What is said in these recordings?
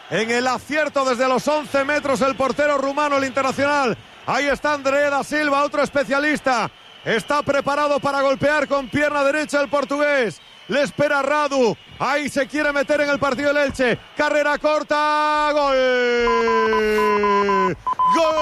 en el acierto desde los 11 metros el portero rumano, el internacional. Ahí está André da Silva, otro especialista. Está preparado para golpear con pierna derecha el portugués. Le espera Radu. Ahí se quiere meter en el partido el Elche. Carrera corta. ¡Gol! ¡Gol!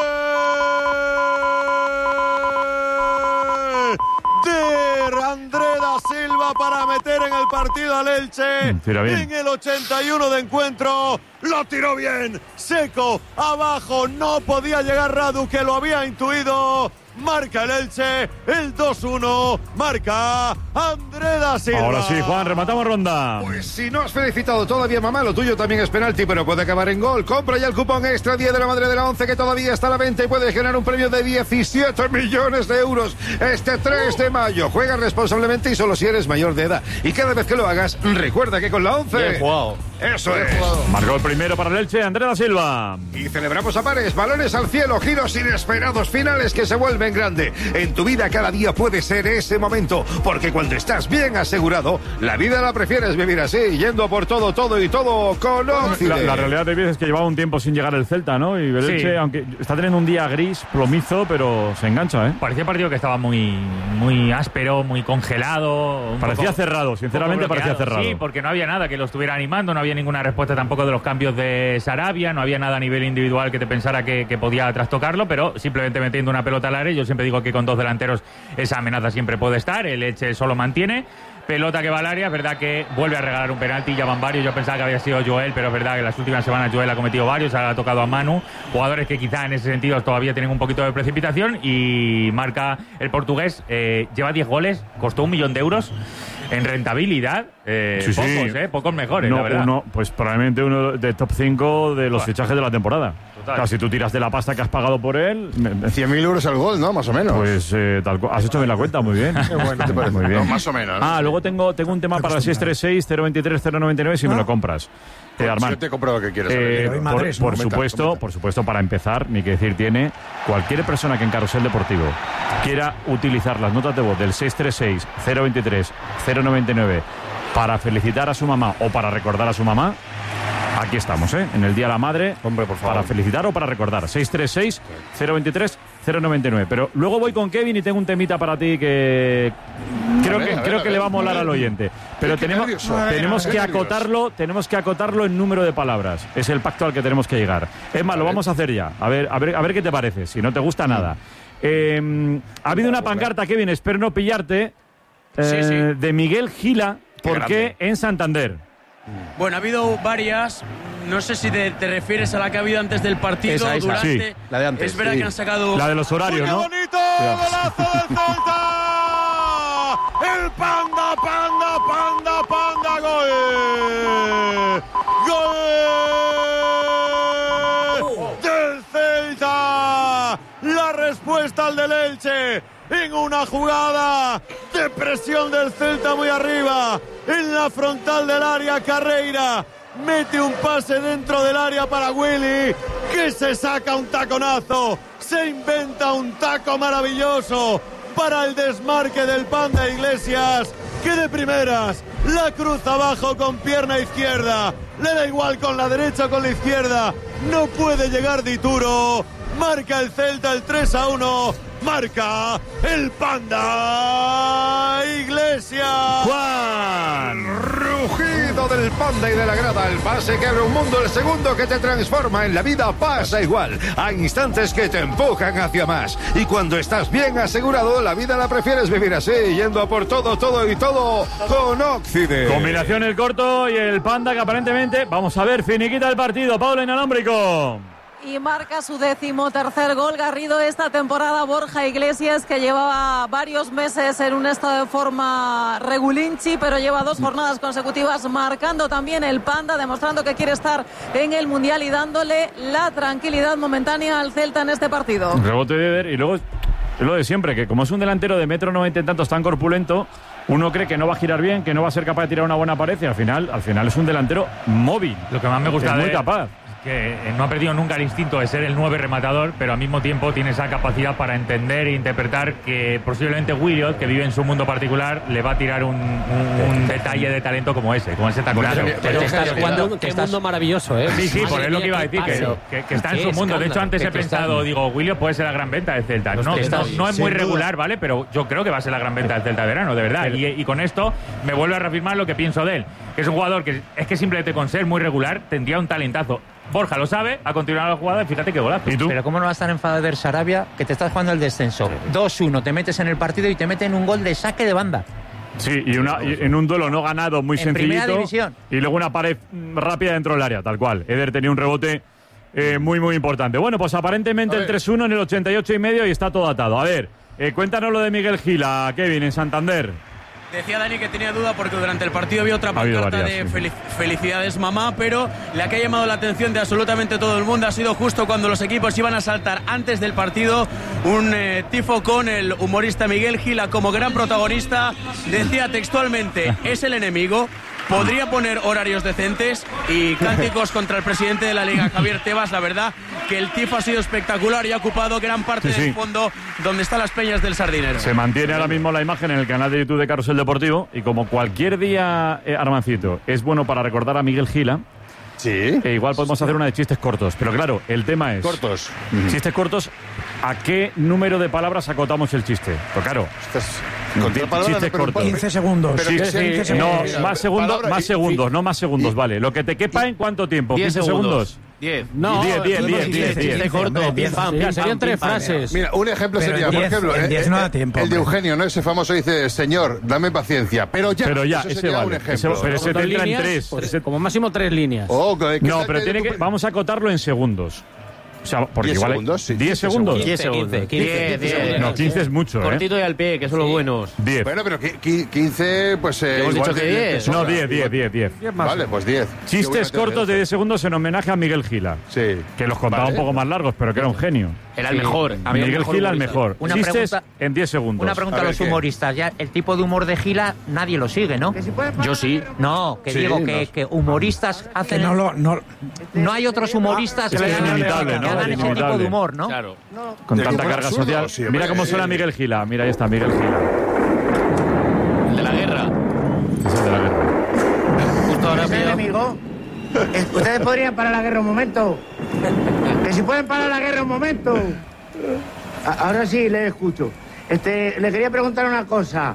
De André da Silva para meter en el partido al Elche. En el 81 de encuentro. Lo tiró bien. Seco. Abajo. No podía llegar Radu, que lo había intuido. Marca el Elche, el 2-1, marca André da Silva. Ahora sí, Juan, rematamos ronda. Pues si no has felicitado todavía, mamá, lo tuyo también es penalti, pero puede acabar en gol. Compra ya el cupón extra 10 de la Madre de la 11, que todavía está a la venta y puedes ganar un premio de 17 millones de euros este 3 de mayo. Juega responsablemente y solo si eres mayor de edad. Y cada vez que lo hagas, recuerda que con la 11... Bien jugado. Eso es. Marcó el primero para el Elche, André da Silva. Y celebramos a pares, balones al cielo, giros inesperados, finales que se vuelven grande. En tu vida cada día puede ser ese momento, porque cuando estás bien asegurado, la vida la prefieres vivir así, yendo por todo y todo con Oxide. La realidad de vida es que llevaba un tiempo sin llegar el Celta, ¿no? Y el Elche, aunque está teniendo un día gris, plomizo, pero se engancha, ¿eh? Parecía un partido que estaba muy áspero, muy congelado. Parecía cerrado, sinceramente parecía cerrado. Sí, porque no había nada que lo estuviera animando, no había ninguna respuesta tampoco de los cambios de Sarabia, no había nada a nivel individual que te pensara que podía trastocarlo, pero simplemente metiendo una pelota al área. Yo siempre digo que con dos delanteros esa amenaza siempre puede estar, el Elche solo mantiene. Pelota que va al área, es verdad que vuelve a regalar un penalti, ya van varios. Yo pensaba que había sido Joel, pero es verdad que en las últimas semanas Joel ha cometido varios, ha tocado a Manu, jugadores que quizá en ese sentido todavía tienen un poquito de precipitación, y marca el portugués. Lleva 10 goles, costó 1 millón de euros. En rentabilidad, pocos mejores, la verdad. Pues probablemente uno de top 5 de los fichajes de la temporada. Total. Claro, si tú tiras de la pasta que has pagado por él... 100.000 euros al gol, ¿no? Más o menos. Pues has hecho bien la cuenta, muy bien. Bueno, te parece. Muy bien. No, más o menos. Ah, luego tengo un tema para el 636-023-099 si me lo compras. Armand, yo te compro lo que quieres. Por supuesto, para empezar, ni que decir tiene cualquier persona que en Carrusel Deportivo quiera utilizar las notas de voz del 636-023-099 para felicitar a su mamá o para recordar a su mamá. Aquí estamos, en el Día de la Madre. Hombre, por favor. Para felicitar o para recordar. 636-023-099. Pero luego voy con Kevin y tengo un temita para ti que creo que le va a molar al oyente. Pero tenemos que acotarlo en número de palabras. Es el pacto al que tenemos que llegar. Es más, lo vamos a hacer ya. A ver qué te parece. Si no te gusta nada. Ha habido una pancarta, Kevin, espero no pillarte, de Miguel Gila. ¿Por qué en Santander? Bueno, ha habido varias. No sé si te refieres a la que ha habido antes del partido. Esa, durante. sí. La de antes. Es verdad que han sacado. La de los horarios, ¡Qué ¿no? bonito! ¡Golazo del Celta! ¡El Panda! ¡Gol! ¡Gol! ¡Del Celta! La respuesta al del Elche en una jugada de presión del Celta muy arriba, en la frontal del área. Carreira mete un pase dentro del área para Willy, que se saca un taconazo, se inventa un taco maravilloso para el desmarque del Panda Iglesias, que de primeras la cruza abajo con pierna izquierda, le da igual con la derecha o con la izquierda, no puede llegar Dituro. Marca el Celta el 3-1. Marca el Panda Iglesias. Juan. Rugido del Panda y de la grada. El pase que abre un mundo. El segundo que te transforma en la vida. Pasa igual. Hay instantes que te empujan hacia más. Y cuando estás bien asegurado, la vida la prefieres vivir así, yendo a por todo con Oxide. Combinación el corto y el Panda, que aparentemente, vamos a ver, finiquita el partido. Paula Inalámbrico. Y marca su 13º gol Garrido esta temporada. Borja Iglesias, que llevaba varios meses en un estado de forma regulinchi, pero lleva 2 jornadas consecutivas marcando también el Panda, demostrando que quiere estar en el Mundial y dándole la tranquilidad momentánea al Celta en este partido. Rebote de Eder, y luego es lo de siempre, que como es un delantero de 1,90 m y tantos, tan corpulento, uno cree que no va a girar bien, que no va a ser capaz de tirar una buena pared, y al final es un delantero móvil. Lo que más me gusta es muy capaz. que no ha perdido nunca el instinto de ser el 9 rematador, pero al mismo tiempo tiene esa capacidad para entender e interpretar que posiblemente Williot, que vive en su mundo particular, le va a tirar un detalle de talento como ese taconazo. Pero estás jugando qué mundo maravilloso, ¿eh? Sí, por eso es lo que iba a decir, que está en su mundo. De hecho, antes he pensado, digo, Williot puede ser la gran venta del Celta. No es muy regular, ¿vale? Pero yo creo que va a ser la gran venta del Celta de verano, de verdad. Y con esto me vuelve a reafirmar lo que pienso de él, que es un jugador que es que simplemente con ser muy regular tendría un talentazo. Borja lo sabe, ha continuado la jugada y fíjate qué golazo. ¿Y tú? Pero ¿cómo no va a estar enfadado del Sarabia que te estás jugando el descenso? 2-1, te metes en el partido y te meten un gol de saque de banda. Sí, y en un duelo no ganado muy sencillito. Y luego una pared rápida dentro del área, tal cual. Eder tenía un rebote muy, muy importante. Bueno, pues aparentemente el 3-1 en el 88,5 y está todo atado. A ver, cuéntanos lo de Miguel Gila, Kevin, en Santander. Decía Dani que tenía duda porque durante el partido había otra pancarta de felicidades mamá, pero la que ha llamado la atención de absolutamente todo el mundo ha sido justo cuando los equipos iban a saltar antes del partido un tifo con el humorista Miguel Gila como gran protagonista. Decía textualmente, es el enemigo. Podría poner horarios decentes y cánticos contra el presidente de la Liga, Javier Tebas. La verdad que el tifo ha sido espectacular y ha ocupado gran parte del fondo donde están las peñas del Sardinero. Se mantiene ahora mismo la imagen en el canal de YouTube de Carrusel Deportivo y como cualquier día, Armancito, es bueno para recordar a Miguel Gila. Sí. Igual podemos hacer una de chistes cortos, pero claro, el tema es... Cortos. Chistes cortos, ¿a qué número de palabras acotamos el chiste? Pues claro... Chistes cortos. 15 segundos. Sí, 15 segundos. No, más segundos, no más segundos, vale. Lo que te quepa en cuánto tiempo, 15 segundos. 10. No, 10. corto. Serían 3 frases. Mira, un ejemplo sería, por ejemplo, el 10 no da tiempo. El de Eugenio, ¿no? Ese famoso dice, señor, dame paciencia. Pero ya, ese vale. Un ejemplo. Pero ese te entra en 3. Pues, como máximo 3 líneas. No, pero vamos a acotarlo en segundos. O sea, porque 10 igual segundos, sí. 10 segundos. 15. No, 15 es mucho, Cortito y al pie, que son los buenos. 10. Bueno, pero 15, pues... hemos dicho que 10. No, 10. Vale, pues 10. Chistes cortos de 10 segundos en homenaje a Miguel Gila. Sí. Que los contaba un poco más largos, pero que era un genio. Era el mejor. Miguel Gila el mejor. Chistes pregunta, en 10 segundos. Una pregunta a los humoristas. Ya el tipo de humor de Gila nadie lo sigue, ¿no? Yo sí. No, que digo que humoristas hacen... No hay otros humoristas que hagan ese tipo de humor, ¿no? Claro. Con tanta carga social. Mira cómo suena Miguel Gila. Mira, ahí está Miguel Gila. El de la guerra. Es el de la guerra. Justo ahora mismo. Enemigo. Ustedes podrían parar la guerra un momento. Que si pueden parar la guerra un momento. Ahora sí, le escucho. Le quería preguntar una cosa.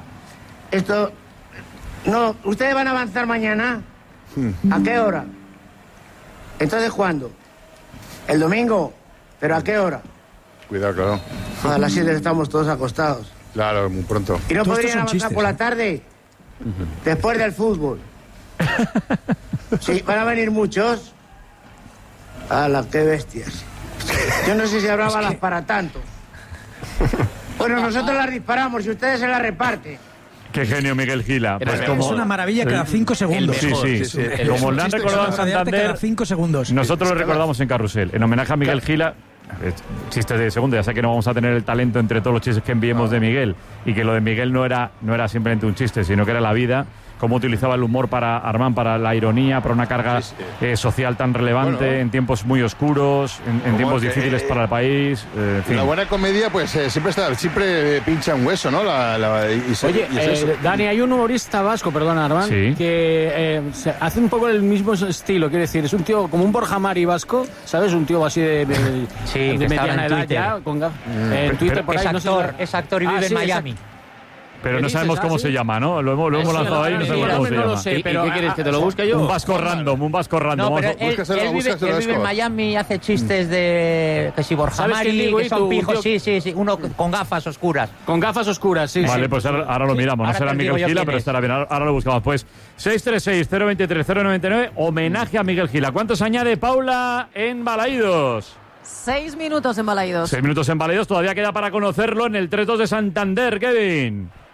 No, ¿ustedes van a avanzar mañana? ¿A qué hora? Entonces, ¿cuándo? ¿El domingo? ¿Pero a qué hora? Cuidado, claro. A las 7 estamos todos acostados. Claro, muy pronto. ¿Y no podrían avanzar por la tarde? Después del fútbol. Sí, van a venir muchos. ¡Hala, qué bestias! Yo no sé si habrá balas para tanto. Bueno, nosotros las disparamos y ustedes se las reparten. Qué genio Miguel Gila. Pues es una maravilla cada 5 segundos. Sí. Como le han recordado en Santander, cada 5 segundos. Nosotros lo recordamos en Carrusel. En homenaje a Miguel Gila, chistes de segundo. Ya sé que no vamos a tener el talento entre todos los chistes que enviemos de Miguel. Y que lo de Miguel no era simplemente un chiste, sino que era la vida. Cómo utilizaba el humor para Armán, para la ironía, para una carga social tan relevante en tiempos muy oscuros, en tiempos difíciles para el país. En fin. La buena comedia, pues siempre pincha un hueso, ¿no? Oye, Dani, hay un humorista vasco, perdona, Armán, que hace un poco el mismo estilo, quiero decir, es un tío como un Borja Mari vasco, ¿sabes? Un tío así de mediana edad ya, en Twitter por ahí. Es actor y vive en Miami. Pero no sabemos cómo se llama, ¿no? Lo hemos lanzado ahí y no sabemos cómo se llama. No lo sé, pero ¿qué quieres que te lo busque yo? Un vasco random. No, pero él vive en Miami y hace chistes de que si Borja Mari, que son pijos, sí, uno con gafas oscuras. Con gafas oscuras, sí. Vale, pues ahora lo miramos. No será Miguel Gila, pero estará bien. Ahora lo buscamos. Pues 636-023-099, homenaje a Miguel Gila. ¿Cuántos añade Paula en Balaídos? 6 minutos en Balaídos. 6 minutos en Balaídos. Todavía queda para conocerlo en el 3-2 de Santander, Kevin.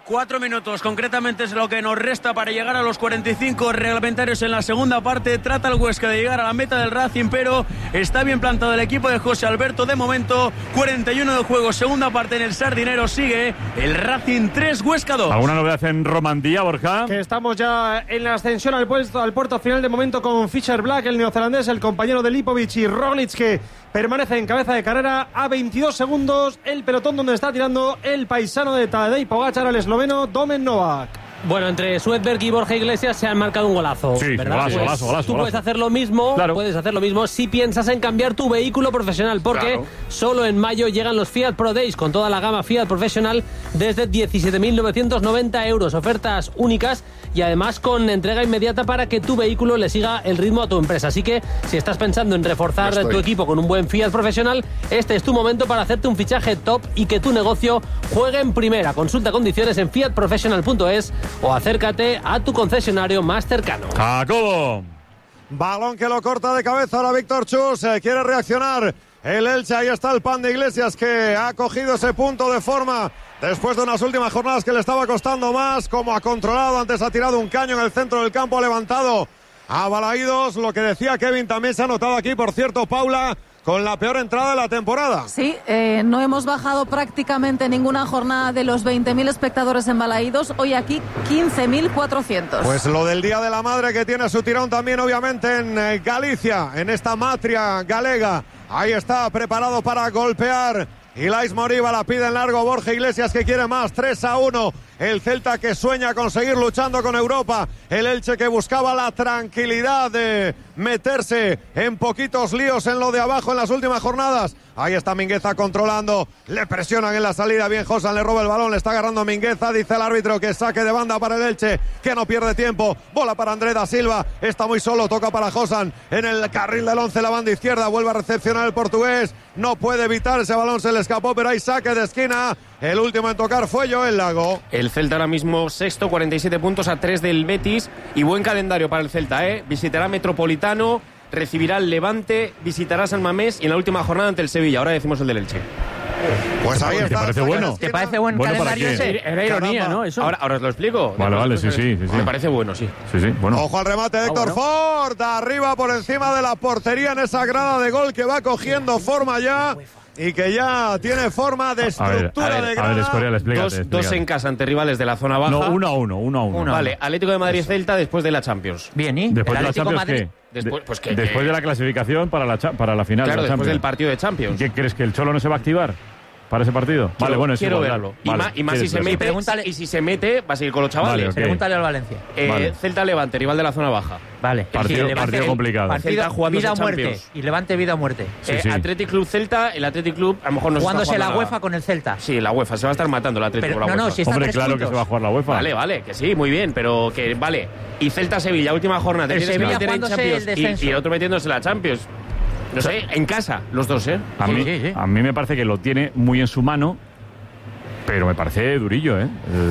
4 minutos concretamente es lo que nos resta para llegar a los 45 reglamentarios en la segunda parte. Trata el Huesca de llegar a la meta del Racing, pero está bien plantado el equipo de José Alberto. De momento, 41 de juego, segunda parte en el Sardinero. Sigue el Racing 3, Huesca 2. ¿Alguna novedad en Romandía, Borja? Que estamos ya en la ascensión al puerto final de momento con Fisher Black, el neozelandés, el compañero de Lipovic, y Roglic, que permanece en cabeza de carrera a 22 segundos. El pelotón donde está tirando el paisano de Tadej Pogačar, el esloveno Domen Novak. Bueno, entre Svedberg y Borja Iglesias se han marcado un golazo, sí, ¿verdad? Golazo. Tú puedes hacer lo mismo, claro. Puedes hacer lo mismo si piensas en cambiar tu vehículo profesional, porque solo en mayo llegan los Fiat Pro Days con toda la gama Fiat Professional desde 17.990 euros, ofertas únicas y además con entrega inmediata para que tu vehículo le siga el ritmo a tu empresa. Así que si estás pensando en reforzar tu equipo con un buen Fiat Professional, este es tu momento para hacerte un fichaje top y que tu negocio juegue en primera. Consulta condiciones en fiatprofessional.es o acércate a tu concesionario más cercano. Jacobo. Balón que lo corta de cabeza ahora Víctor Chus. Quiere reaccionar el Elche. Ahí está el Pan de Iglesias, que ha cogido ese punto de forma después de unas últimas jornadas que le estaba costando más. Como ha controlado, antes ha tirado un caño en el centro del campo, ha levantado a Balaídos. Lo que decía Kevin también se ha notado aquí, por cierto, Paula, con la peor entrada de la temporada. Sí, no hemos bajado prácticamente ninguna jornada de los 20.000 espectadores en Balaídos. Hoy aquí 15.400. Pues lo del Día de la Madre, que tiene su tirón también obviamente en Galicia, en esta matria galega. Ahí está, preparado para golpear. Ilais Moriba la pide en largo. Borja Iglesias, que quiere más. 3-1. El Celta, que sueña con seguir luchando con Europa. El Elche, que buscaba la tranquilidad de meterse en poquitos líos en lo de abajo en las últimas jornadas. Ahí está Mingueza controlando. Le presionan en la salida. Bien, Josan le roba el balón. Le está agarrando Mingueza. Dice el árbitro que saque de banda para el Elche, que no pierde tiempo. Bola para André da Silva. Está muy solo. Toca para Josan en el carril del 11, la banda izquierda. Vuelve a recepcionar el portugués. No puede evitar ese balón. Se le escapó, pero hay saque de esquina. El último en tocar fue Joel Lago. El Celta ahora mismo sexto, 47 puntos a 3 del Betis. Y buen calendario para el Celta, ¿eh? Visitará Metropolitano, recibirá el Levante, visitará San Mamés y en la última jornada ante el Sevilla. Ahora decimos el del Elche. Pues ahí está. ¿Te parece bueno? ¿Te parece buen calendario ese? Era ironía, ¿no? Eso. Ahora os lo explico. Vale, sí. Me parece bueno, sí. Sí, bueno. Ojo al remate de Héctor Ford. Arriba por encima de la portería en esa grada de gol que va cogiendo forma ya. Y que ya tiene forma de estructura de grada. A ver, Escorial, explícate. Dos en casa ante rivales de la zona baja. No, 1-1. Vale, Atlético de Madrid-Celta después de la Champions. Bien, ¿y? ¿Después de la Champions qué? Después de la clasificación para la final claro, de la Champions. Después del partido de Champions. ¿Qué crees, que el Cholo no se va a activar para ese partido? Vale, bueno, es quiero igual, verlo. Vale. Y más si se mete, y si se mete, va a seguir con los chavales. Vale, okay. Pregúntale al Valencia. Celta-Levante, rival de la zona baja. Vale. Partido complicado. Celta jugando vida o muerte. Champions. Y Levante, vida o muerte. Sí. Athletic Club Celta, el Athletic Club a lo mejor no jugándose se está la jugando UEFA con el Celta. Sí, la UEFA. Se va a estar matando el Atlético con la UEFA. Si está Hombre, 3 claro puntos. que se va a jugar la UEFA. Vale, que sí, muy bien, pero que vale. Y Celta-Sevilla, última jornada. El Tienes Sevilla que meter en jugándose el Champions descenso. y el otro metiéndose en la Champions. No sé, en casa, los dos, ¿eh? A mí me parece que lo tiene muy en su mano, pero me parece durillo, ¿eh?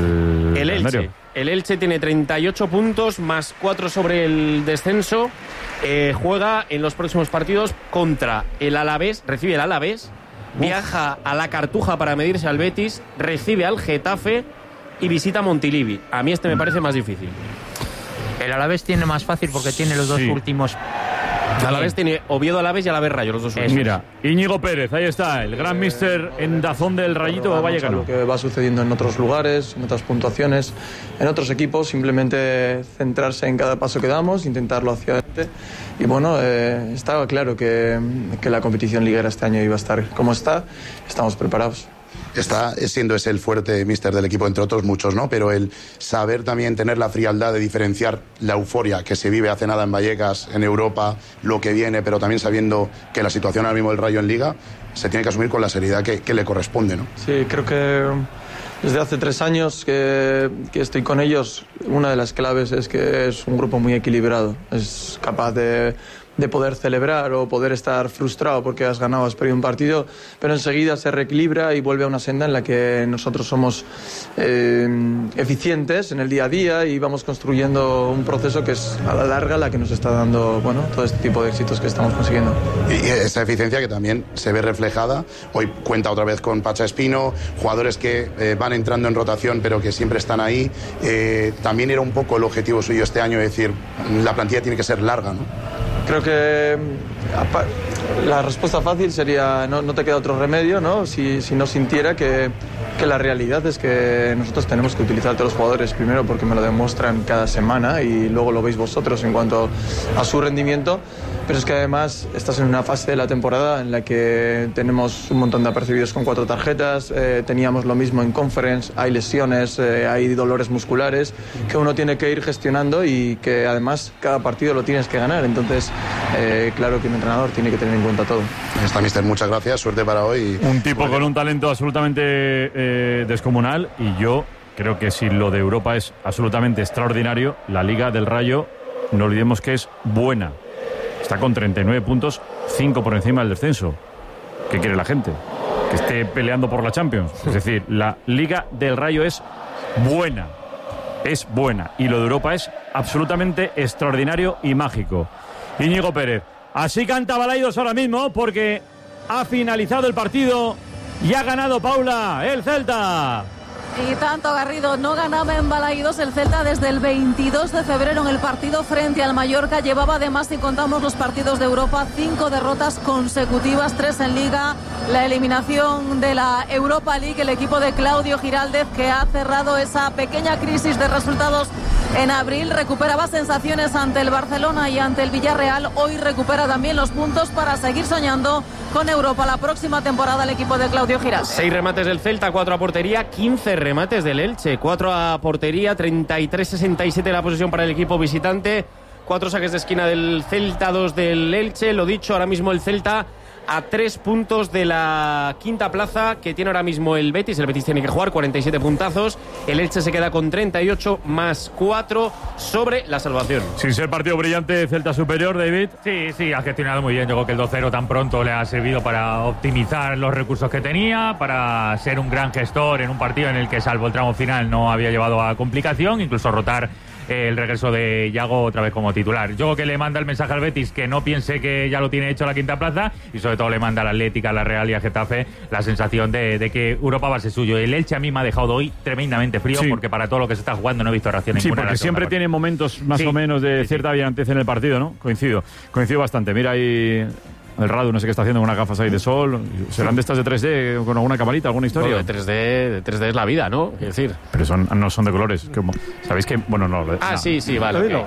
El Elche tiene 38 puntos, más 4 sobre el descenso. Juega en los próximos partidos contra el Alavés, recibe el Alavés, viaja a la Cartuja para medirse al Betis, recibe al Getafe y visita Montilivi. A mí me parece más difícil. El Alavés tiene más fácil porque tiene los dos últimos. Alavés tiene Oviedo, Alavés y Alavés Rayo, los dos últimos. Mira, Íñigo Pérez, ahí está, el gran míster en Dazón del Rayito Vallecano. Lo que va sucediendo en otros lugares, en otras puntuaciones, en otros equipos, simplemente centrarse en cada paso que damos, intentarlo hacia adelante. Y bueno, estaba claro que la competición liguera este año iba a estar como está, estamos preparados. Está siendo ese el fuerte míster del equipo, entre otros muchos, ¿no? Pero el saber también tener la frialdad de diferenciar la euforia que se vive hace nada en Vallecas, en Europa, lo que viene, pero también sabiendo que la situación ahora mismo del Rayo en Liga se tiene que asumir con la seriedad que le corresponde, ¿no? Sí, creo que desde hace 3 años que estoy con ellos, una de las claves es que es un grupo muy equilibrado, es capaz de de poder celebrar o poder estar frustrado porque has ganado, has perdido un partido, pero enseguida se reequilibra y vuelve a una senda en la que nosotros somos eficientes en el día a día y vamos construyendo un proceso que es a la larga la que nos está dando, bueno, todo este tipo de éxitos que estamos consiguiendo. Y esa eficiencia que también se ve reflejada, hoy cuenta otra vez con Pacha Espino, jugadores que van entrando en rotación pero que siempre están ahí. También era un poco el objetivo suyo este año, es decir, la plantilla tiene que ser larga, ¿no? Creo que la respuesta fácil sería no te queda otro remedio, ¿no? Si no sintiera que la realidad es que nosotros tenemos que utilizar a todos los jugadores, primero porque me lo demuestran cada semana y luego lo veis vosotros en cuanto a su rendimiento, pero es que además estás en una fase de la temporada en la que tenemos un montón de apercibidos con 4 tarjetas, teníamos lo mismo en Conference, hay lesiones, hay dolores musculares que uno tiene que ir gestionando y que además cada partido lo tienes que ganar, entonces claro que un entrenador tiene que tener en cuenta todo. Ahí está, mister, muchas gracias, suerte para hoy. Un tipo con un talento absolutamente descomunal, y yo creo que si lo de Europa es absolutamente extraordinario, la Liga del Rayo, no olvidemos que es buena. Está con 39 puntos, 5 por encima del descenso. ¿Qué quiere la gente? Que esté peleando por la Champions. Es decir, la Liga del Rayo es buena. Es buena. Y lo de Europa es absolutamente extraordinario y mágico. Íñigo Pérez. Así canta Balaidos ahora mismo porque ha finalizado el partido y ha ganado, Paula, el Celta. Y tanto, Garrido, no ganaba en Balaidos el Celta desde el 22 de febrero en el partido frente al Mallorca. Llevaba además, si contamos los partidos de Europa, 5 derrotas consecutivas, 3 en Liga. La eliminación de la Europa League, el equipo de Claudio Giraldez, que ha cerrado esa pequeña crisis de resultados en abril, recuperaba sensaciones ante el Barcelona y ante el Villarreal. Hoy recupera también los puntos para seguir soñando con Europa la próxima temporada el equipo de Claudio Giraldez. 6 remates del Celta, 4 a portería, 15 remates del Elche, 4 a portería, 33-67 la posesión para el equipo visitante, 4 saques de esquina del Celta, 2 del Elche. Lo dicho, ahora mismo el Celta a 3 puntos de la quinta plaza que tiene ahora mismo el Betis. El Betis tiene que jugar 47 puntazos. El Elche se queda con 38 más 4 sobre la salvación. Sin ser partido brillante, Celta superior, David. Sí, ha gestionado muy bien. Yo creo que el 2-0 tan pronto le ha servido para optimizar los recursos que tenía, para ser un gran gestor en un partido en el que, salvo el tramo final, no había llevado a complicación, incluso rotar el regreso de Yago otra vez como titular. Yo creo que le manda el mensaje al Betis que no piense que ya lo tiene hecho la quinta plaza, y sobre todo le manda al Atlético, a la Real y a Getafe la sensación de que Europa va a ser suyo. El Elche a mí me ha dejado hoy tremendamente frío, porque para todo lo que se está jugando no he visto reacción ninguna. Sí, porque siempre tiene momentos más o menos de cierta brillantez en el partido, ¿no? Coincido bastante. Mira ahí el Radu, no sé qué está haciendo con unas gafas ahí de sol. ¿Serán de estas de 3D con alguna camarita, alguna historia? No, de 3D es la vida, ¿no? Es decir. Pero no son de colores. ¿Sabéis que? Bueno, no. Sí, vale. Okay.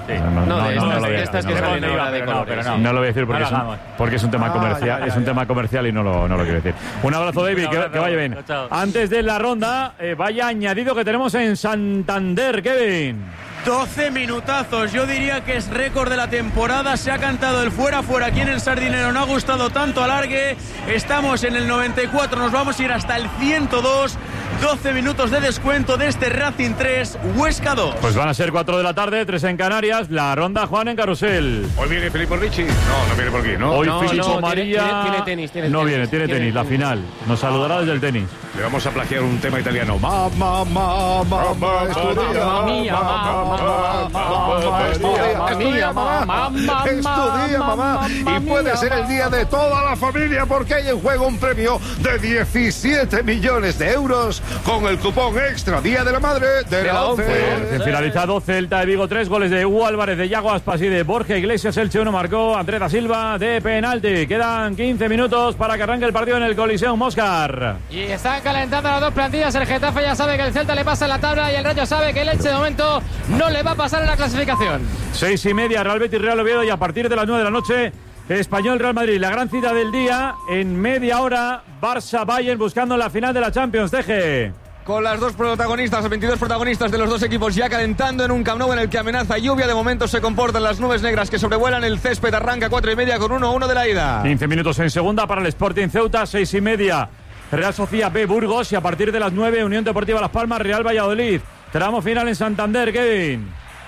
De estas que salen ahora de colores. No lo voy a decir porque es un tema comercial. Es un tema comercial y no lo quiero decir. Un abrazo, David, que vaya bien. Antes de la ronda, vaya añadido que tenemos en Santander, Kevin. 12 minutazos, yo diría que es récord de la temporada. Se ha cantado el fuera aquí en el Sardinero, no ha gustado tanto alargue. Estamos en el 94, nos vamos a ir hasta el 102. 12 minutos de descuento de este Racing 3, Huesca 2. Pues van a ser 4 de la tarde, 3 en Canarias. La ronda, Juan, en Carrusel. Hoy viene Filippo Ricci. No viene por aquí, ¿no? Hoy Filippo María tiene tenis. Tiene tenis, la final. Nos saludará desde el tenis. Le vamos a plagiar un tema italiano. Mamma estudia, mamá. Y puede ser el día de toda la familia porque hay en juego un premio de 17 millones de euros con el cupón extra Día de la Madre de la 11. Finalizado, Celta de Vigo 3 goles de Hugo Álvarez, de Yago Aspas y de Borja Iglesias. Elche 1 marcó Andrés da Silva de penalti. Quedan 15 minutos para que arranque el partido en el Coliseum Moscar. Y están calentando las dos plantillas. El Getafe ya sabe que el Celta le pasa en la tabla y el Rayo sabe que el Elche de momento no le va a pasar en la clasificación. 6:30, Real Betis, Real Oviedo, y a partir de las 9 de la noche, Español Real Madrid. La gran cita del día, en media hora, Barça Bayern buscando la final de la Champions. Teje. Con las dos protagonistas, 22 protagonistas de los dos equipos ya calentando en un Camp Nou en el que amenaza lluvia. De momento se comportan las nubes negras que sobrevuelan el césped. Arranca 4:30 con 1-1 de la ida. 15 minutos en segunda para el Sporting Ceuta. 6:30, Real Sociedad B Burgos, y a partir de las 9, Unión Deportiva Las Palmas, Real Valladolid. Tramo final en Santander, Kevin.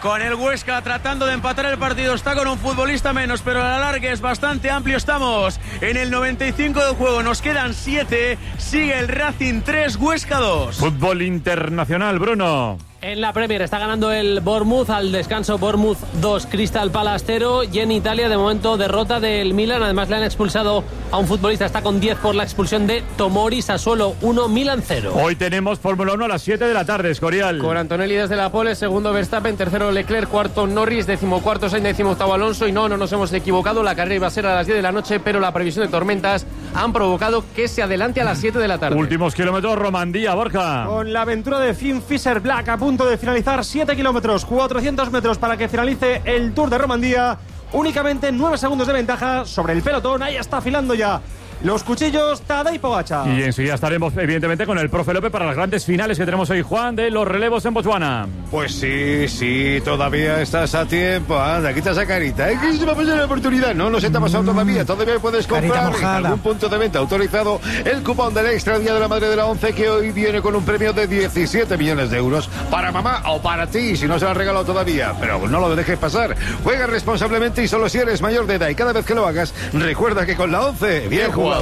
con el Huesca tratando de empatar el partido. Está con un futbolista menos, pero el alargue es bastante amplio. Estamos en el 95 del juego, nos quedan 7. Sigue el Racing 3, Huesca 2. Fútbol internacional, Bruno. En la Premier está ganando el Bournemouth al descanso. Bournemouth 2, Crystal Palace 0. Y en Italia, de momento, derrota del Milan. Además, le han expulsado a un futbolista. Está con 10 por la expulsión de Tomori. Sassuolo 1, Milan 0. Hoy tenemos Fórmula 1 a las 7 de la tarde, Escorial. Con Antonelli desde la pole, segundo Verstappen, tercero Leclerc, cuarto Norris, decimocuarto Sainz, decimoctavo Alonso. Y no nos hemos equivocado. La carrera iba a ser a las 10 de la noche, pero la previsión de tormentas han provocado que se adelante a las 7 de la tarde. Últimos kilómetros, Romandía, Borja. Con la aventura de Finn Fisher-Black a punto de finalizar, 7 kilómetros, 400 metros para que finalice el Tour de Romandía. Únicamente 9 segundos de ventaja sobre el pelotón. Ahí está afilando ya los cuchillos Tadej Pogačar. Y enseguida estaremos, evidentemente, con el profe López para las grandes finales que tenemos hoy, Juan, de los relevos en Botswana. Pues sí, todavía estás a tiempo. Anda, quita esa carita. Que se va a pasar la oportunidad. No se te ha pasado todavía. Todavía puedes comprar en algún punto de venta autorizado el cupón del Extra Día de la Madre de la ONCE, que hoy viene con un premio de 17 millones de euros para mamá o para ti, si no se lo han regalado todavía. Pero no lo dejes pasar. Juega responsablemente y solo si eres mayor de edad. Y cada vez que lo hagas, recuerda que con la ONCE, bien jugado.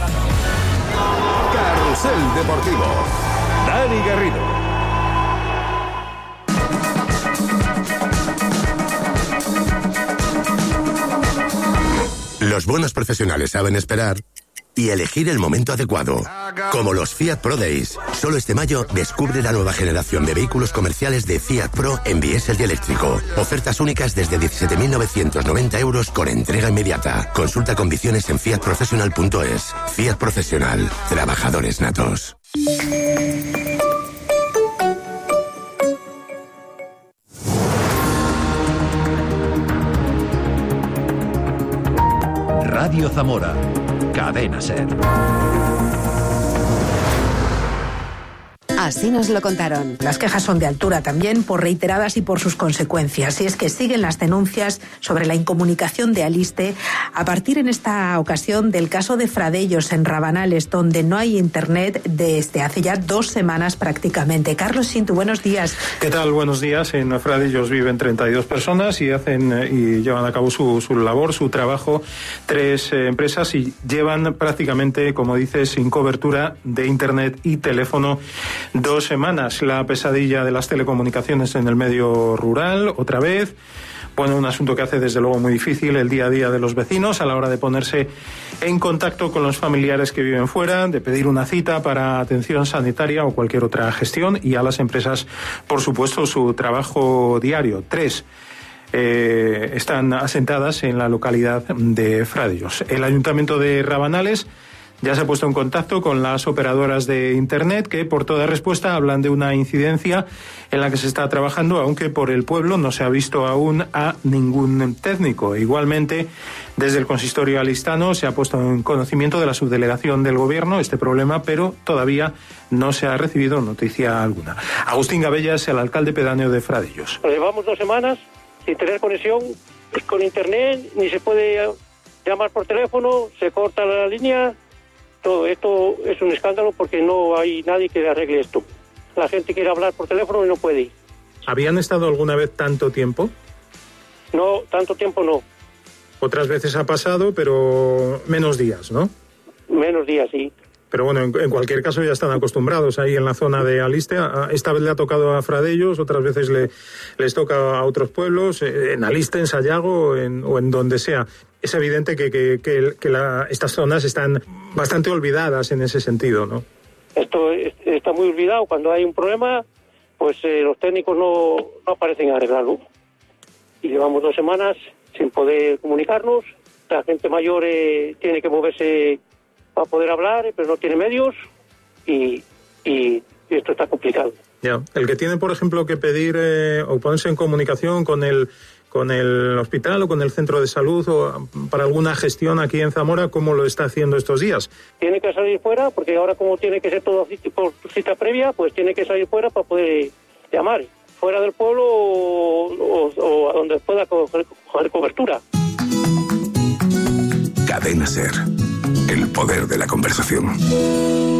Carrusel Deportivo. Dani Garrido. Los buenos profesionales saben esperar y elegir el momento adecuado. Como los Fiat Pro Days. Solo este mayo descubre la nueva generación de vehículos comerciales de Fiat Pro en diésel y eléctrico. Ofertas únicas desde 17.990 euros con entrega inmediata. Consulta condiciones en fiatprofessional.es. Fiat Profesional. Trabajadores natos. Radio Zamora. Cadena SER. Así nos lo contaron. Las quejas son de altura también, por reiteradas y por sus consecuencias. Y es que siguen las denuncias sobre la incomunicación de Aliste a partir en esta ocasión del caso de Fradellos en Rabanales, donde no hay internet desde hace ya 2 semanas prácticamente. Carlos Sintu, buenos días. ¿Qué tal? Buenos días. En Fradellos viven 32 personas y llevan a cabo su labor, su trabajo, 3 empresas, y llevan prácticamente, como dices, sin cobertura de internet y teléfono 2 semanas. La pesadilla de las telecomunicaciones en el medio rural, otra vez. Bueno, un asunto que hace desde luego muy difícil el día a día de los vecinos a la hora de ponerse en contacto con los familiares que viven fuera, de pedir una cita para atención sanitaria o cualquier otra gestión, y a las empresas, por supuesto, su trabajo diario. 3 están asentadas en la localidad de Fradellos. El Ayuntamiento de Rabanales ya se ha puesto en contacto con las operadoras de Internet, que por toda respuesta hablan de una incidencia en la que se está trabajando, aunque por el pueblo no se ha visto aún a ningún técnico. Igualmente, desde el consistorio alistano se ha puesto en conocimiento de la subdelegación del Gobierno este problema, pero todavía no se ha recibido noticia alguna. Agustín Gabella es el alcalde pedáneo de Fradellos. Llevamos 2 semanas sin tener conexión con Internet, ni se puede llamar por teléfono, se corta la línea. Todo esto es un escándalo porque no hay nadie que arregle esto. La gente quiere hablar por teléfono y no puede ir. ¿Habían estado alguna vez tanto tiempo? No, tanto tiempo no. Otras veces ha pasado, pero menos días, ¿no? Menos días, sí. Pero bueno, en cualquier caso ya están acostumbrados ahí en la zona de Aliste. Esta vez le ha tocado a Fradellos, otras veces les toca a otros pueblos, en Aliste, en Sayago o en donde sea. Es evidente que estas zonas están bastante olvidadas en ese sentido, ¿no? Esto está muy olvidado. Cuando hay un problema, pues los técnicos no aparecen a arreglarlo. Y llevamos 2 semanas sin poder comunicarnos. La gente mayor tiene que moverse para poder hablar, pero no tiene medios y esto está complicado. Ya, el que tiene, por ejemplo, que pedir o ponerse en comunicación con el hospital o con el centro de salud o para alguna gestión aquí en Zamora, ¿cómo lo está haciendo estos días? Tiene que salir fuera, porque ahora como tiene que ser todo por cita previa, pues tiene que salir fuera para poder llamar. Fuera del pueblo o a donde pueda coger cobertura. Cadena SER. El poder de la conversación.